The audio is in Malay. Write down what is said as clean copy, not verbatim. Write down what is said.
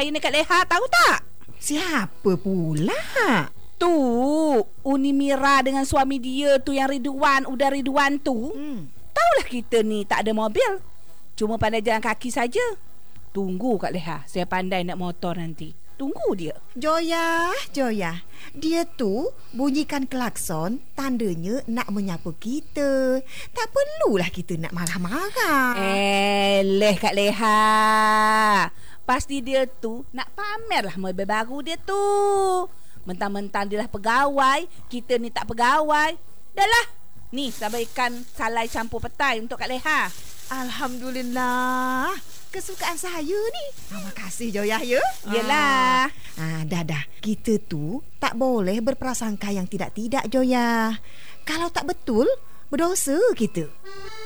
saya ni Kak Leha, tahu tak? Siapa pula? Tu Uni Mira dengan suami dia tu yang Ridwan, Uda Ridwan tu. Taulah kita ni tak ada mobil, cuma pandai jalan kaki saja. Tunggu Kak Leha, saya pandai nak motor nanti. Tunggu dia. Joya, dia tu bunyikan klakson, tandanya nak menyapa kita. Tak perlulah kita nak marah-marah. Leh Kak Leha, pasti dia tu nak pamer lah mobil baru dia tu. Mentang-mentang dia lah pegawai, kita ni tak pegawai. Dah lah, ni sabaikan salai campur petai untuk Kak Leha. Alhamdulillah, kesukaan saya ni. Terima kasih Joya ya. Yelah. Dah. Kita tu tak boleh berprasangka yang tidak-tidak Joya. Kalau tak betul, berdosa kita.